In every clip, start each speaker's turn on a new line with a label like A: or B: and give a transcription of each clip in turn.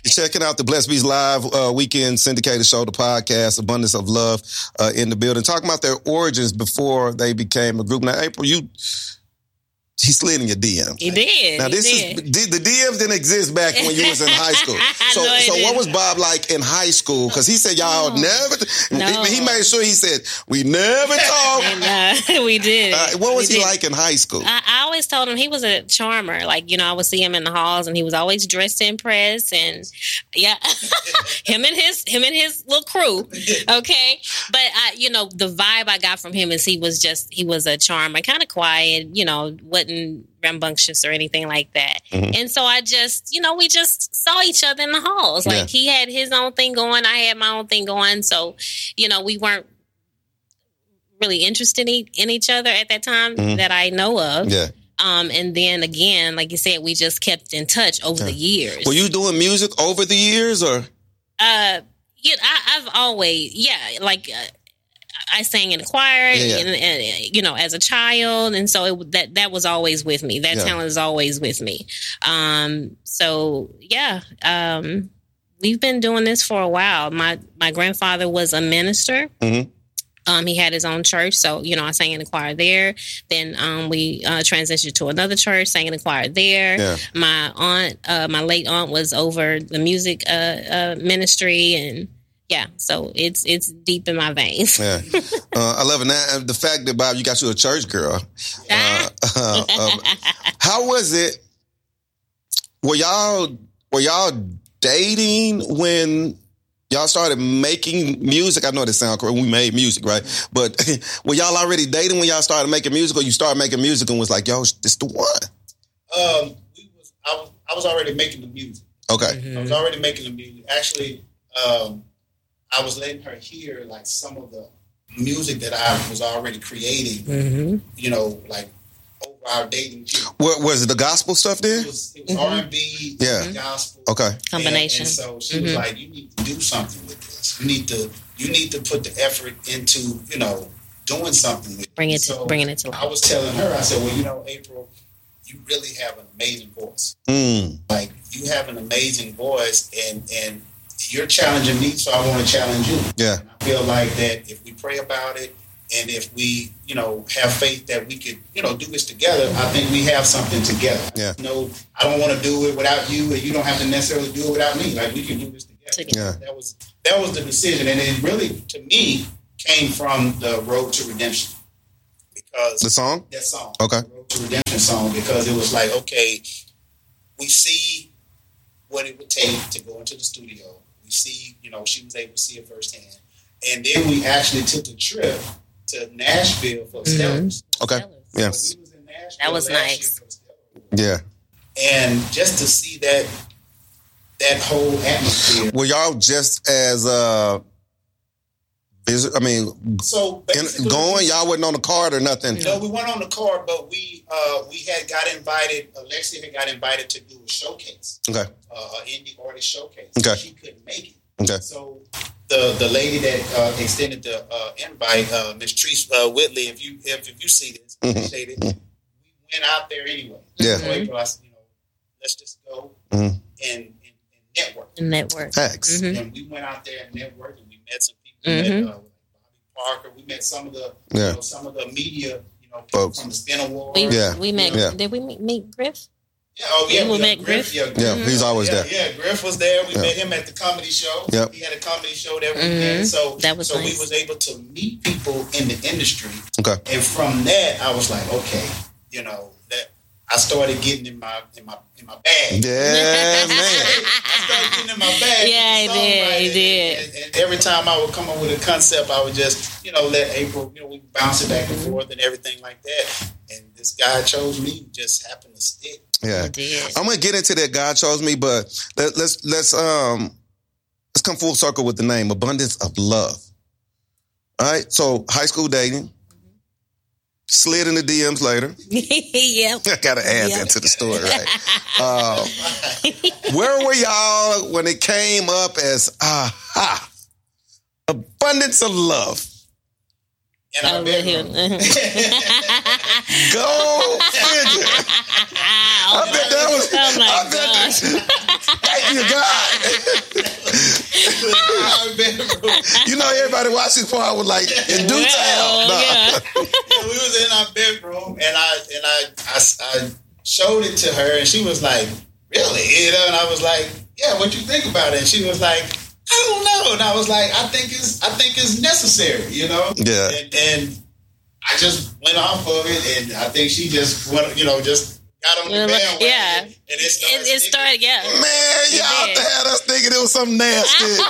A: Checking out the Blessed Beats Live weekend syndicated show, the podcast, Abundance of Love in the building. Talking about their origins before they became a group. Now, April, he slid in your DM.
B: He did.
A: Now, the DMs didn't exist back when you was in high school. So what was Bob like in high school? Because he said y'all never. No. He made sure he said we never talked.
B: We did.
A: What was he like in high school?
B: I always told him he was a charmer. Like, I would see him in the halls, and he was always dressed to impress. And him and his little crew. Okay, but the vibe I got from him is he was a charmer, kind of quiet. Wasn't rambunctious or anything like that. Mm-hmm. And so I just, we just saw each other in the halls. Like he had his own thing going, I had my own thing going. So, we weren't really interested in each other at that time that I know of. Yeah. And then again, like you said, we just kept in touch over the years.
A: Were you doing music over the years or?
B: I've always, I sang in the choir, and as a child, and so that was always with me. That talent is always with me. We've been doing this for a while. My grandfather was a minister. Mm-hmm. He had his own church, so I sang in the choir there. Then we transitioned to another church, sang in the choir there. Yeah. My aunt, my late aunt, was over the music ministry and. Yeah, so it's deep in my veins. Yeah,
A: I love it. Now, the fact that, Bob, you got you a church girl. How was it? Were y'all dating when y'all started making music? I know that sounds correct. We made music, right? But were y'all already dating when y'all started making music, or you started making music and was like, yo, this the one?
C: I was already making the music.
A: Okay.
C: Mm-hmm. I was already making the music. Actually, I was letting her hear like some of the music that I was already creating, like over our dating period.
A: Was it the gospel stuff there?
C: It was R&B, gospel.
A: Okay.
B: Combination.
C: And so she was like, you need to do something with this. You need to put the effort into, doing something with it.
B: Bringing it to life.
C: I was telling her, I said, well, April, you really have an amazing voice. Like, you have an amazing voice, and you're challenging me, so I want to challenge you.
A: Yeah.
C: And I feel like that if we pray about it, and if we, have faith that we could, do this together, I think we have something together. Yeah. I don't want to do it without you, and you don't have to necessarily do it without me. Like, we can do this together. Yeah. That was the decision, and it really, to me, came from the Road to Redemption. Because
A: the song?
C: That song.
A: Okay.
C: The Road to Redemption song, because it was like, okay, we see what it would take to go into the studio. We see, she was able to see it firsthand. And then we actually took a trip to Nashville for Stellars.
A: Okay. Yeah.
C: So we was in Nashville.
B: That was nice.
A: Yeah.
C: And just to see that whole atmosphere.
A: Were y'all just as
C: so
A: going, y'all wasn't on the card or nothing?
C: No, we weren't on the card, but we had got invited. Alexia had got invited to do a showcase.
A: Okay.
C: An indie artist showcase.
A: Okay.
C: She couldn't make it.
A: Okay.
C: So the lady that extended the invite, Miss Treese Whitley, if you see this, appreciate it. We went out there anyway.
A: Yeah.
C: So April, I said, let's just go and network.
B: Network.
A: Thanks.
C: Mm-hmm. And we went out there and networked, and we met some people. We met Bobby Parker. We met some of the media, folks from the Spin Awards.
B: We met. Yeah. Did we meet Griff?
C: Yeah, we
B: met Griff.
C: Yeah,
A: he's always there.
C: Yeah, Griff was there. We met him at the comedy show. Yep. He had a comedy show that weekend. So
B: that was nice.
C: We was able to meet people in the industry.
A: Okay.
C: And from that, I was like, okay, that I started getting in my bag.
A: Yeah, man.
C: I started getting in my bag.
B: Yeah, he did.
C: And every time I would come up with a concept, I would just, let April, we bounce it back and forth and everything like that. And this guy chose me, just happened to stick.
A: Yeah, I'm gonna get into that. God chose me, but let's come full circle with the name Abundance of Love. All right, so high school dating, slid in the DMs later.
B: Yep,
A: I gotta add that to the story, right? Where were y'all when it came up as Abundance of Love?
C: in our bedroom.
A: Go figure. I bet that was.
B: Oh my
A: I bet that. Thank you, God. You know, everybody watched this part was like in due time.
B: Yeah.
C: We was in our bedroom, and I showed it to her, and she was like, "Really?" You know, and I was like, "Yeah, what you think about it?" And she was like, "I don't know." And I was like, "I think it's necessary," you know.
A: Yeah.
C: And I just went off of it, and I think she just went, just got on the bandwagon.
B: Yeah.
C: And it
B: started. Yeah.
A: Man, y'all had us thinking it was something nasty.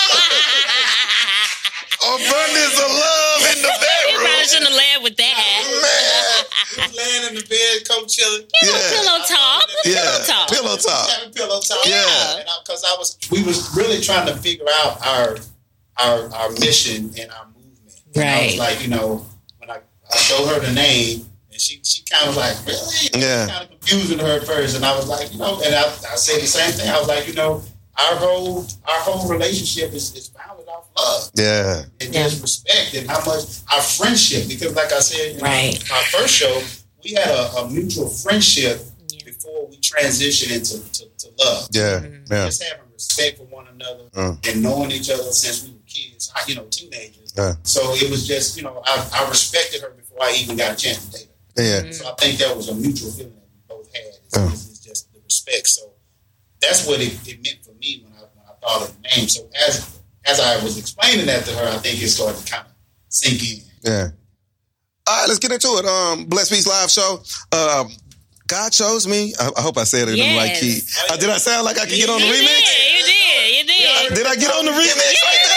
A: Abundance of love in the
B: You
A: bedroom.
B: probably shouldn't have led with that.
A: Man.
C: Laying in the bed, co-chilling.
B: Pillow talk.
A: Yeah.
B: Pillow talk.
A: Pillow talk.
C: Having pillow talk.
A: Yeah.
C: Because we was really trying to figure out our mission and our movement. And I was
B: Right.
C: like, when I showed her the name, and she kind of like, really?
A: Yeah.
C: Kind of confusing her at first, and I was like, and I said the same thing. I was like, our whole relationship is founded off love.
A: Yeah.
C: And just respect, and how much our friendship, because like I said, our first show, we had a mutual friendship before we transitioned into love.
A: Yeah. Yeah.
C: Just having respect for one another and knowing each other since we were kids, teenagers.
A: Yeah.
C: So it was just, I respected her before I even got a chance to date her.
A: Yeah.
C: So I think that was a mutual feeling that we both had. It's just the respect. So that's what it meant for me when I thought of the name. So as I was explaining that to her, I think it started to kind of sink in.
A: Yeah. All right, let's get into it. Blessed Peace Live Show. God chose me. I hope I said it in the right key. Did I sound like I could get on the remix?
B: You did.
A: Did I get on the remix right there?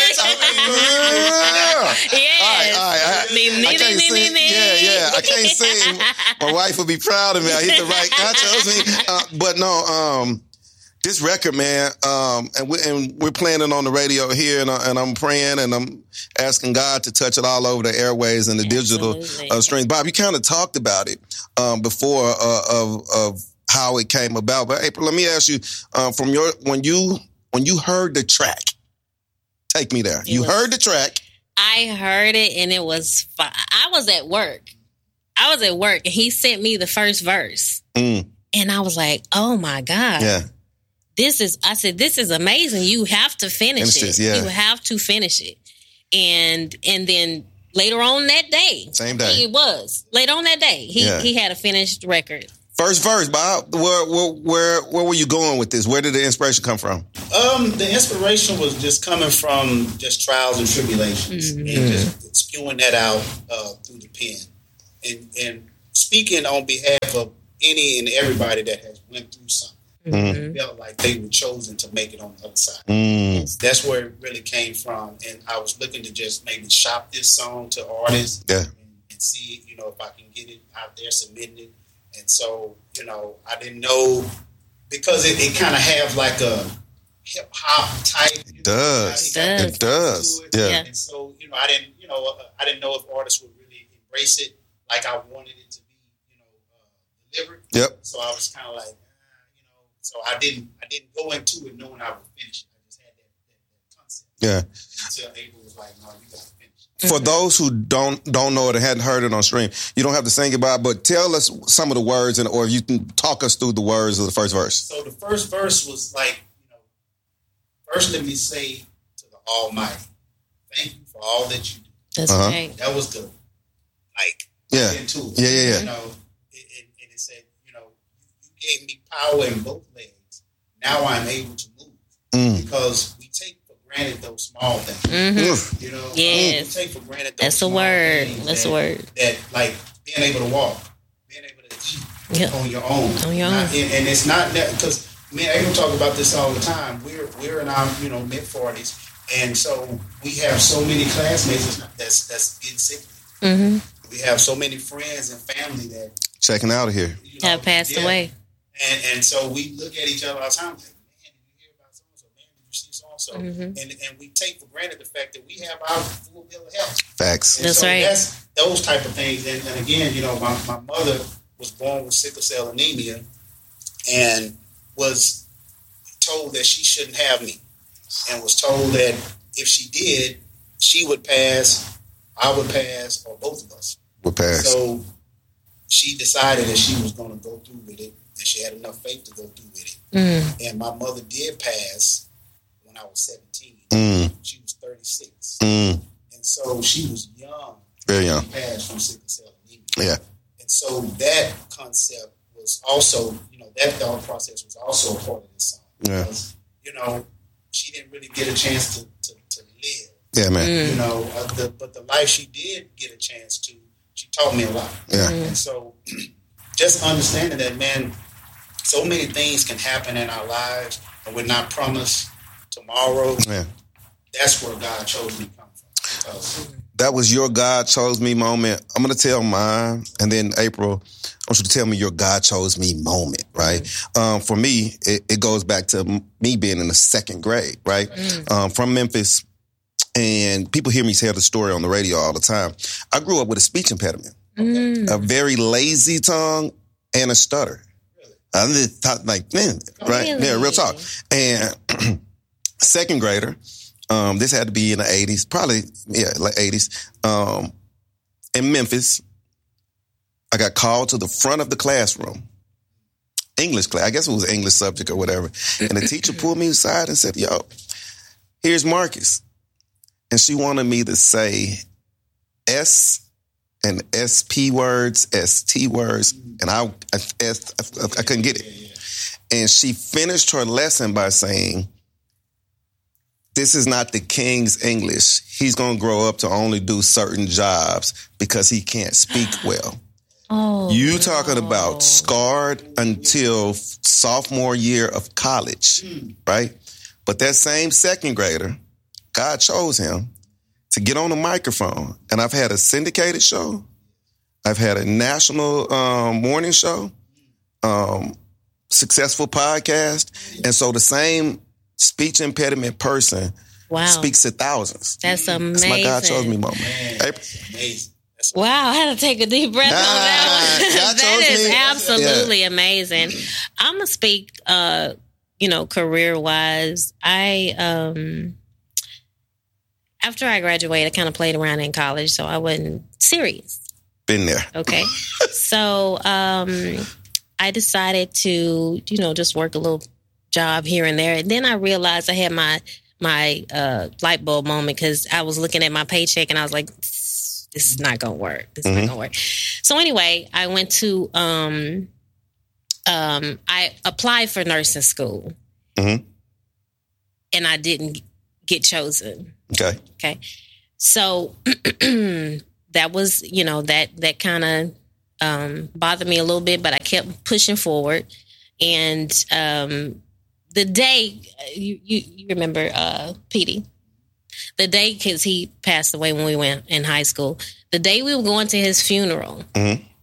B: Yes.
A: All right. I can't sing. Yeah. I can't sing. My wife would be proud of me. I hit the right. God chose me. But no, this record, man, and we're playing it on the radio here, and I'm praying and I'm asking God to touch it all over the airways and the digital streams. Bob, you kind of talked about it before of how it came about. But April, let me ask you, when you heard the track, take me there. You heard the track.
B: I heard it, and it was fun. I was at work, and he sent me the first verse, and I was like, "Oh my God, this is amazing. You have to finish it.
A: Yeah.
B: You have to finish it." And then later on that day,
A: same day,
B: it was later on that day. He had a finished record.
A: First verse, Bob. Where were you going with this? Where did the inspiration come from?
C: The inspiration was just coming from just trials and tribulations, and just spewing that out through the pen, and speaking on behalf of any and everybody that has went through something. Felt like they were chosen to make it on the other side. That's where it really came from, and I was looking to just maybe shop this song to artists, and see, if I can get it out there, submitting it. And so, I didn't know, because it kind of have like a hip hop type.
A: It does. It does. Yeah.
C: And so, I didn't know if artists would really embrace it like I wanted it to be, delivered.
A: Yep.
C: So I was kind of like, so I didn't go into it knowing I would finish it. I just had that concept.
A: Yeah.
C: Until April was like, no, you got to finish it.
A: For those who don't know it or hadn't heard it on stream, you don't have to sing it, Bob, but tell us some of the words, or you can talk us through the words of the first verse.
C: So the first verse was like, first let me say to the Almighty, thank you for all that you do.
B: That's right.
C: That was the, into it.
A: Yeah.
C: And it said, you gave me power in both legs. Now I'm able to move. Because we take for granted those small things. We take for granted those small things.
B: That's a word.
C: That, like, being able to walk, being able to eat on your own. And it's not that, because me and April talk about this all the time. We're in our, mid-40s. And so we have so many classmates that's getting sick. We have so many friends and family that
A: checking out of here
B: have passed away.
C: And so we look at each other all the time, like, man, did you hear about so-and-so? Man, did you see so-and-so? And we take for granted the fact that we have our full bill of health.
A: Facts.
C: And
B: that's
C: so
B: right.
C: That's those type of things. And again, my mother was born with sickle cell anemia and was told that she shouldn't have me, and was told that if she did, she would pass I would pass or both of us
A: would pass.
C: So she decided that she was going to go through with it, and she had enough faith to go through with it. And my mother did pass when I was 17. She was 36. And so she was young.
A: Very young.
C: She passed from sickle cell anemia.
A: Yeah.
C: And so that concept was also, that thought process was also a part of this song. Because, she didn't really get a chance to live.
A: Yeah, man.
C: But the life she did get a chance to, she taught me a lot.
A: Yeah.
C: And so just understanding that, man, so many things can happen in our lives and we're not promised tomorrow.
A: Yeah.
C: That's where God chose me to come from. Because
A: that was your God chose me moment. I'm going to tell mine, and then April, I want you to tell me your God chose me moment, right? For me, it goes back to me being in the second grade, right? From Memphis, and people hear me tell the story on the radio all the time. I grew up with a speech impediment, a very lazy tongue, and a stutter. I just thought right? Really? Yeah, real talk. And second grader, this had to be in the 80s, probably, like 80s. In Memphis, I got called to the front of the classroom. English class. I guess it was an English subject or whatever. And the teacher pulled me aside and said, yo, here's Marcus. And she wanted me to say S and SP words, ST words, and I couldn't get it. And she finished her lesson by saying, this is not the king's English. He's going to grow up to only do certain jobs because he can't speak well. You talking about scarred until sophomore year of college, right? But that same second grader, God chose him to get on the microphone. And I've had a syndicated show. I've had a national morning show, successful podcast. And so the same speech impediment person speaks to thousands.
B: That's amazing.
A: That's my God chose me moment.
C: amazing.
B: Wow, I had to take a deep breath on that one. That is absolutely amazing. I'm going to speak, career-wise. After I graduated, I kind of played around in college, so I wasn't serious.
A: Been there.
B: Okay. So I decided to, just work a little job here and there. And then I realized I had my light bulb moment because I was looking at my paycheck and I was like, this is not going to work. This is not going to work. So anyway, I went to, I applied for nursing school and I didn't get chosen. Okay. So that was, that kind of bothered me a little bit, but I kept pushing forward. And the day, you remember Petey? The day, because he passed away when we went in high school, the day we were going to his funeral,